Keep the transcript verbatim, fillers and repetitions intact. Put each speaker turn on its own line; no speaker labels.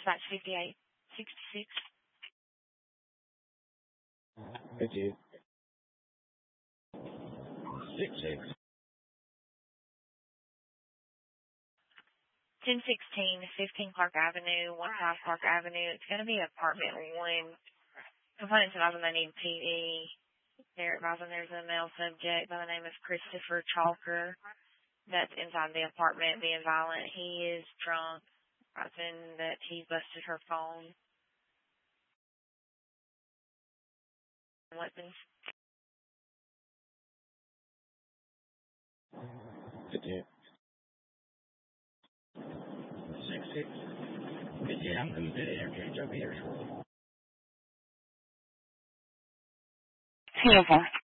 dispatch fifty-eight sixty-six.
Thank you. Six six.
ten sixteen, fifteen Clark Avenue, one five Clark Avenue. It's going to be apartment one. Complainants advising they need P E. They're advising there's a male subject by the name of Christopher Chalker that's inside the apartment being violent. He is drunk, advising that he busted her phone. Weapons.
fifty-eight. Six six. fifty-eight. I'm going to do it.
Silver.